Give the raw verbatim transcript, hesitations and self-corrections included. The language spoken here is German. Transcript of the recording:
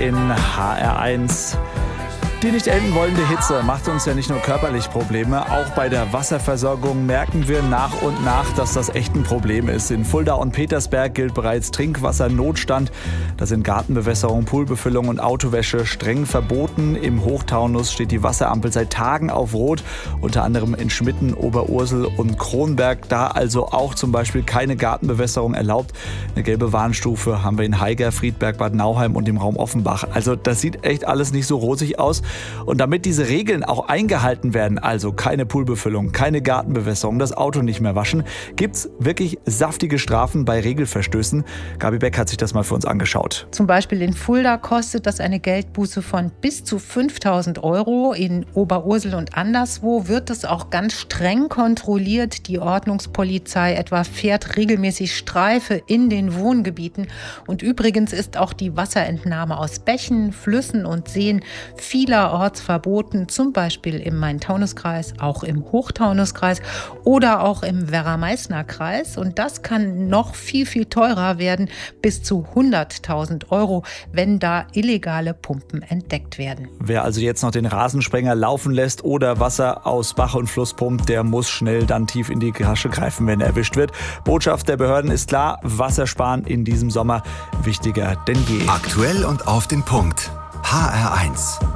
in H R eins. Die nicht enden wollende Hitze macht uns ja nicht nur körperlich Probleme, auch bei der Wasserversorgung merken wir nach und nach, dass das echt ein Problem ist. In Fulda und Petersberg gilt bereits Trinkwassernotstand. Da sind Gartenbewässerung, Poolbefüllung und Autowäsche streng verboten. Im Hochtaunus steht die Wasserampel seit Tagen auf Rot, unter anderem in Schmitten, Oberursel und Kronberg. Da also auch zum Beispiel keine Gartenbewässerung erlaubt. Eine gelbe Warnstufe haben wir in Haiger, Friedberg, Bad Nauheim und im Raum Offenbach. Also das sieht echt alles nicht so rosig aus. Und damit diese Regeln auch eingehalten werden, also keine Poolbefüllung, keine Gartenbewässerung, das Auto nicht mehr waschen, gibt's wirklich saftige Strafen bei Regelverstößen. Gabi Beck hat sich das mal für uns angeschaut. Zum Beispiel in Fulda kostet das eine Geldbuße von bis zu fünftausend Euro. In Oberursel und anderswo wird es auch ganz streng kontrolliert. Die Ordnungspolizei etwa fährt regelmäßig Streife in den Wohngebieten. Und übrigens ist auch die Wasserentnahme aus Bächen, Flüssen und Seen vielerorts verboten, zum Beispiel im Main-Taunus-Kreis, auch im Hochtaunuskreis oder auch im Werra-Meißner-Kreis. Und das kann noch viel, viel teurer werden, bis zu hunderttausend Euro, wenn da illegale Pumpen entdeckt werden. Wer also jetzt noch den Rasensprenger laufen lässt oder Wasser aus Bach und Fluss pumpt, der muss schnell dann tief in die Tasche greifen, wenn er erwischt wird. Botschaft der Behörden ist klar, Wassersparen in diesem Sommer wichtiger denn je. Aktuell und auf den Punkt. H R eins.